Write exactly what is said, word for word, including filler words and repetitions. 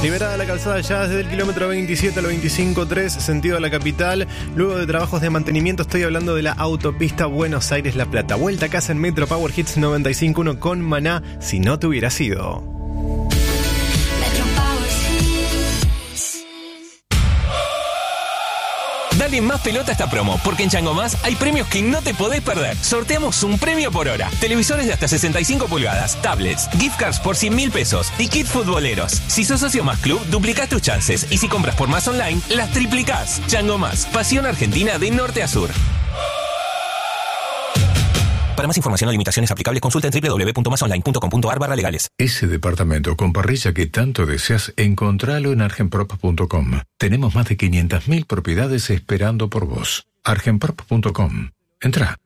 Liberada la calzada ya desde el kilómetro veintisiete al veinticinco tres, sentido a la capital. Luego de trabajos de mantenimiento, estoy hablando de la autopista Buenos Aires-La Plata. Vuelta a casa en Metro Power Hits noventa y cinco punto uno con Maná, Si no te hubiera sido. Dale más pelota a esta promo, porque en Chango Más hay premios que no te podés perder. Sorteamos un premio por hora. Televisores de hasta sesenta y cinco pulgadas, tablets, gift cards por cien mil pesos y kit futboleros. Si sos socio Más Club, duplicás tus chances. Y si compras por Más Online, las triplicás. Chango Más, pasión argentina de norte a sur. Para más información o limitaciones aplicables, consulta en doble u doble u doble u punto más online punto com punto a r barra legales. Ese departamento con parrilla que tanto deseas, encontralo en argenprop punto com. Tenemos más de quinientas mil propiedades esperando por vos. argenprop punto com. Entrá.